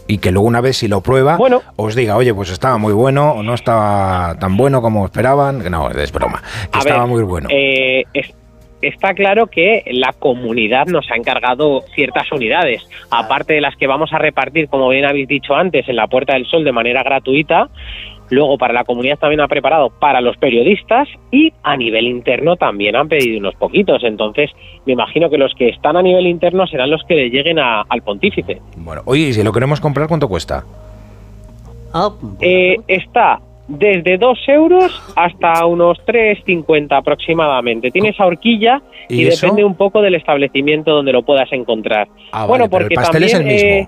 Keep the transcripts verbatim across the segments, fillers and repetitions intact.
y que luego una vez si lo prueba, bueno, os diga, oye, pues estaba muy bueno o no estaba tan bueno como esperaban. No, es broma, que estaba ver, muy bueno. Eh, es, está claro que la comunidad nos ha encargado ciertas unidades, aparte de las que vamos a repartir, como bien habéis dicho antes, en la Puerta del Sol de manera gratuita. Luego para la comunidad también ha preparado para los periodistas y a nivel interno también han pedido unos poquitos. Entonces me imagino que los que están a nivel interno serán los que le lleguen a, al pontífice. Bueno, oye, ¿y si lo queremos comprar cuánto cuesta? Eh, está desde dos euros hasta unos tres cincuenta aproximadamente. Tiene esa horquilla y, ¿Y depende un poco del establecimiento donde lo puedas encontrar. Ah, bueno, vale, porque el pastel también, es el mismo. Eh,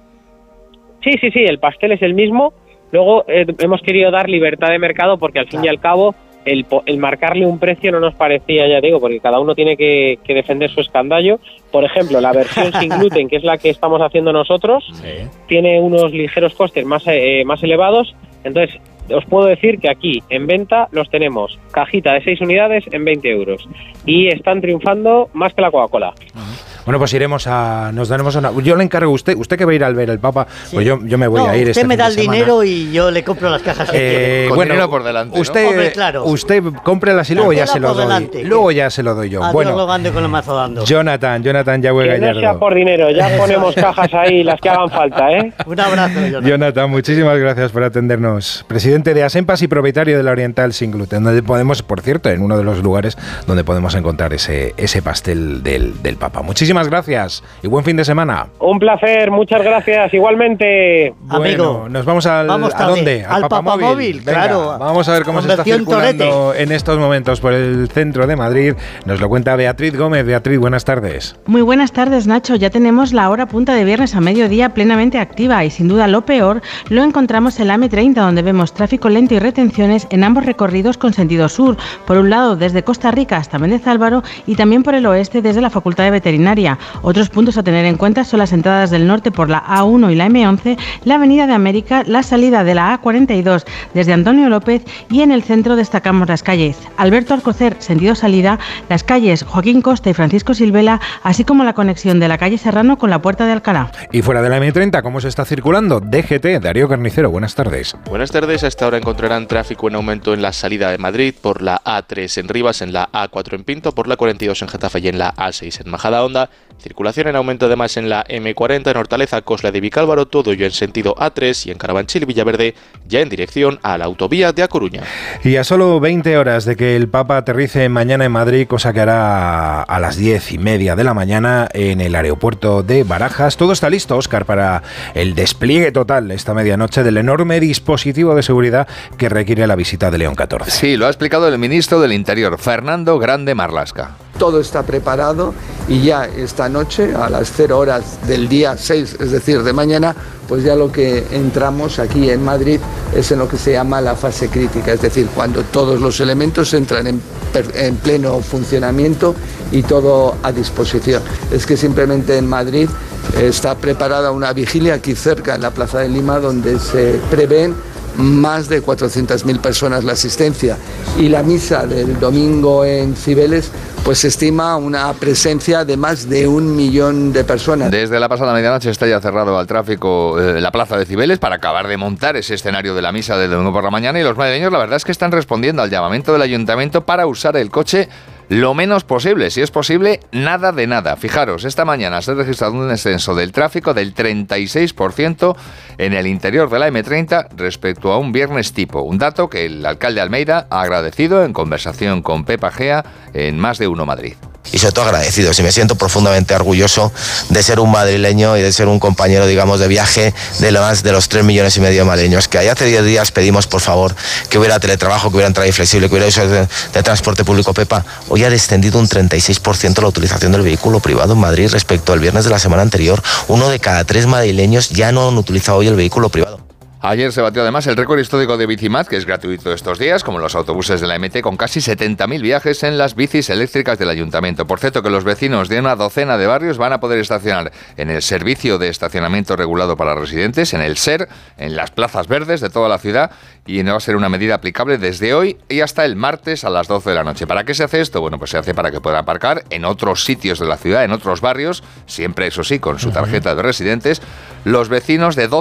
sí, sí, sí, el pastel es el mismo. Luego eh, hemos querido dar libertad de mercado porque al fin claro. y al cabo el, el marcarle un precio no nos parecía, ya digo, porque cada uno tiene que, que defender su escandallo. Por ejemplo, la versión sin gluten, que es la que estamos haciendo nosotros, sí. tiene unos ligeros costes más, eh, más elevados. Entonces, os puedo decir que aquí en venta los tenemos cajita de seis unidades en veinte euros y están triunfando más que la Coca-Cola. Uh-huh. Bueno, pues iremos a... Nos daremos una... Yo le encargo a usted, usted que va a ir al ver el Papa, sí. pues yo, yo me voy no, a ir usted este me da el semana. dinero y yo le compro las cajas. Eh, Con bueno, dinero por delante, usted, ¿no? Hombre, claro. usted cómprelas y luego ya se lo doy. Delante, luego ya se lo doy yo. Adiós, bueno, lo ande con el mazo dando. Jonathan, Jonathan Yahweh Gallardo. Que no sea por dinero, ya ponemos cajas ahí, las que hagan falta, ¿eh? Un abrazo, Jonathan. Jonathan, muchísimas gracias por atendernos. Presidente de Asempas y propietario de la Oriental Sin Gluten, donde podemos, por cierto, en uno de los lugares donde podemos encontrar ese, ese pastel del, del Papa. Muchísimas gracias y buen fin de semana. Un placer, muchas gracias, igualmente. Bueno, amigo, nos vamos al, vamos ¿a dónde? Al, al Papamóvil, Papa claro. Vamos a ver cómo se está circulando Torete. En estos momentos por el centro de Madrid. Nos lo cuenta Beatriz Gómez. Beatriz, buenas tardes. Muy buenas tardes, Nacho. Ya tenemos la hora punta de viernes a mediodía plenamente activa y sin duda lo peor lo encontramos en la eme treinta, donde vemos tráfico lento y retenciones en ambos recorridos con sentido sur. Por un lado desde Costa Rica hasta Méndez Álvaro y también por el oeste desde la Facultad de Veterinaria. Otros puntos a tener en cuenta son las entradas del norte por la A uno y la eme once, la Avenida de América, la salida de la A cuarenta y dos desde Antonio López y en el centro destacamos las calles Alberto Alcocer, sentido salida, las calles Joaquín Costa y Francisco Silvela, así como la conexión de la calle Serrano con la Puerta de Alcalá. Y fuera de la eme treinta, ¿cómo se está circulando? D G T, Darío Carnicero, buenas tardes. Buenas tardes, a esta hora encontrarán tráfico en aumento en la salida de Madrid por la A tres en Rivas, en la A cuatro en Pinto, por la cuarenta y dos en Getafe y en la A seis en Majadahonda. Circulación en aumento además en la eme cuarenta en Hortaleza, Cosla de Vicálvaro, todo ello en sentido A tres y en Carabanchil y Villaverde, ya en dirección a la autovía de A Coruña. Y a solo veinte horas de que el Papa aterrice mañana en Madrid, cosa que hará a las diez y media de la mañana en el aeropuerto de Barajas. Todo está listo, Óscar, para el despliegue total esta medianoche del enorme dispositivo de seguridad que requiere la visita de León catorce. Sí, lo ha explicado el ministro del Interior, Fernando Grande Marlaska. Todo está preparado y ya esta noche, a las cero horas del día seis, es decir, de mañana, pues ya lo que entramos aquí en Madrid es en lo que se llama la fase crítica, es decir, cuando todos los elementos entran en, en pleno funcionamiento y todo a disposición. Es que simplemente en Madrid está preparada una vigilia aquí cerca, en la Plaza de Lima, donde se prevén más de cuatrocientas mil personas la asistencia, y la misa del domingo en Cibeles pues se estima una presencia de más de un millón de personas. Desde la pasada medianoche está ya cerrado al tráfico eh, la plaza de Cibeles para acabar de montar ese escenario de la misa del domingo por la mañana, y los madrileños la verdad es que están respondiendo al llamamiento del ayuntamiento para usar el coche lo menos posible, si es posible, nada de nada. Fijaros, esta mañana se ha registrado un descenso del tráfico del treinta y seis por ciento en el interior de la eme treinta respecto a un viernes tipo, un dato que el alcalde Almeida ha agradecido en conversación con Pepa Gea en Más de Uno Madrid. Y sobre todo agradecido, y me siento profundamente orgulloso de ser un madrileño y de ser un compañero, digamos, de viaje de lo más de los tres millones y medio de madrileños, que hace diez días pedimos, por favor, que hubiera teletrabajo, que hubiera entrada inflexible, que hubiera uso de, de transporte público. Pepa, hoy ha descendido un treinta y seis por ciento la utilización del vehículo privado en Madrid respecto al viernes de la semana anterior. Uno de cada tres madrileños ya no han utilizado hoy el vehículo privado. Ayer se batió además el récord histórico de Bicimad, que es gratuito estos días, como los autobuses de la eme te, con casi setenta mil viajes en las bicis eléctricas del ayuntamiento. Por cierto, que los vecinos de una docena de barrios van a poder estacionar en el servicio de estacionamiento regulado para residentes, en el SER, en las plazas verdes de toda la ciudad, y no va a ser una medida aplicable desde hoy y hasta el martes a las doce de la noche. ¿Para qué se hace esto? Bueno, pues se hace para que puedan aparcar en otros sitios de la ciudad, en otros barrios, siempre eso sí, con su tarjeta de residentes, los vecinos de doce